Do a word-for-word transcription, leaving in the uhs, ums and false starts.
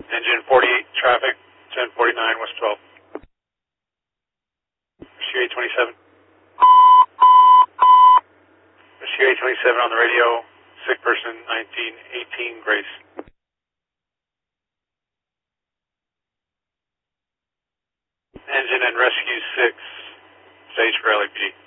Engine forty-eight, traffic, ten forty-nine, West twelve. Rescue eight twenty-seven. Rescue eight twenty-seven on the radio, sick person, nineteen eighteen, Grace. Engine and rescue six, stage for L A P D.